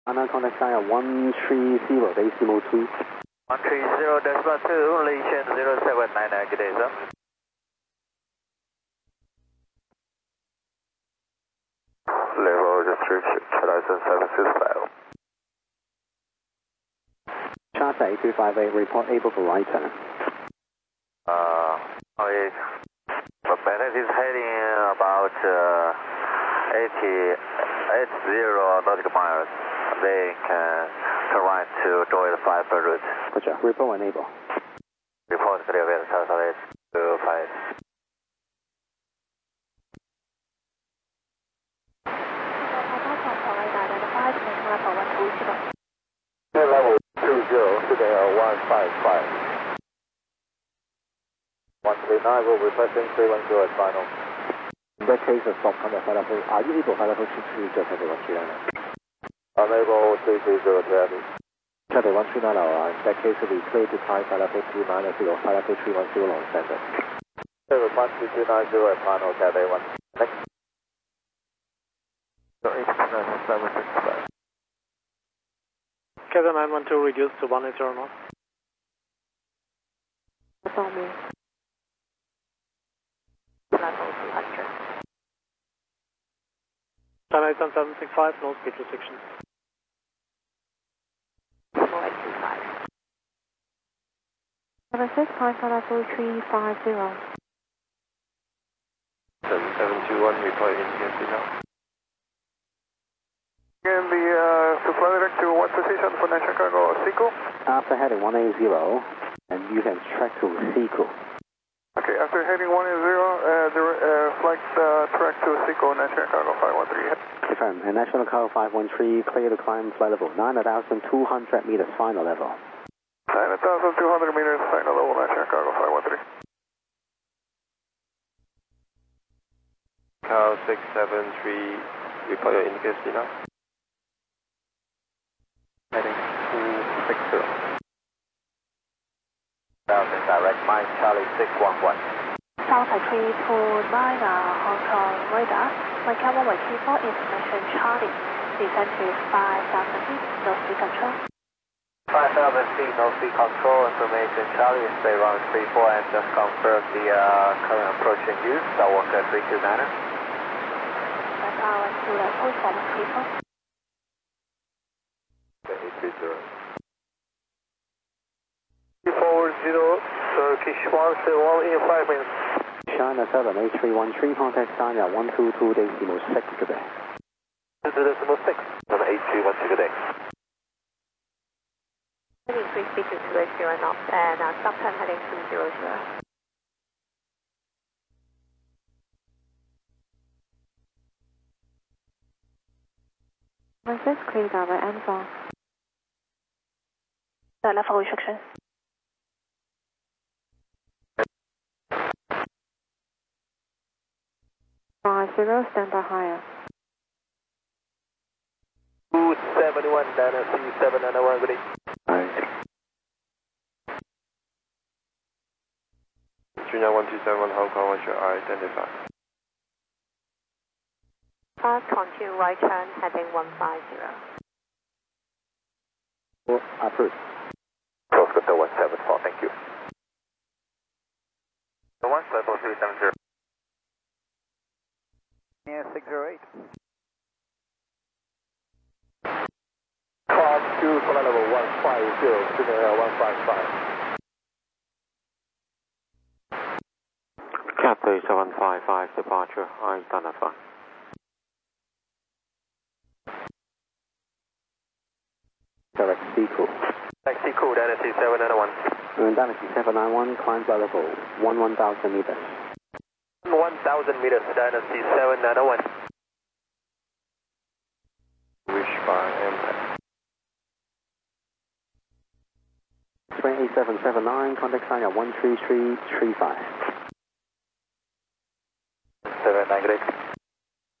China contact sign 130 decimal 2. 130.2, Lesion 079, good day, sir. Level restriction, license 765. Charter 8358, report able for right turn. The planet is heading about 80 nautical miles. They can turn right to Droid 5 route. Roger, report when able. Report clear with South 5. Level 20, today 155. 139 will requesting 310 at final. In that case, stop contact flight level. Are you able flight level 22 just at the 139? Unable 330 to heavy. Cathay 139, in that case, we clear to climb flight level 290, flight level 310 long center. Level 12290 at final, Cathay 1. Next. 765. Cathay 912 reduced to 180 knots. Level 200. China 765, no speed restriction. 4825. 76, climb flight level 350. 7721, report in TNC now. And the supply direct to what position for National Cargo, Seco? After heading 180, and you can track to Seco. Okay, after heading 180, flight track to Seco, National Cargo 513. Confirm, and National Cargo 513, clear to climb flight level 9,200 meters, final level. 9,200 meters, final level, National Cargo 513. Cal 673, report your indicator now. Heading 260. Direct Mike Charlie 611. Delta 329, Hong Kong radar. My camera 134, information Charlie. Descend to 5,000 feet, no speed control. 5,000 feet, no speed control, information Charlie, stay around 34 and just confirm the current approach in use, Skywalker 329. That's our to the post for people. 830. 340, Turkish 171 in 5 minutes. China 78313, contact sign 122 decimal 6 today. 2.6, 78312 good day. Heading 3 speed to 280 knots and stop time heading 200. This clear direct N4. The level restriction. Zero, stand by higher. 271, Dynasty 791, good day. Junior 127 Hong Kong, what's your identify? Fast continue right turn heading 150. Approved. Proscota 174, thank you. The 174 370. Yeah, 608. Class 2, flight level 150, signal 155. Cathay 755, departure, identify. Direct Seco. Taxi cool, Dynasty 791. Dynasty 791, climb flight level 1,000 meters. 1,000 meters, Dynasty 791. Wish by impact. 28779, contact sign 13335. 79, great.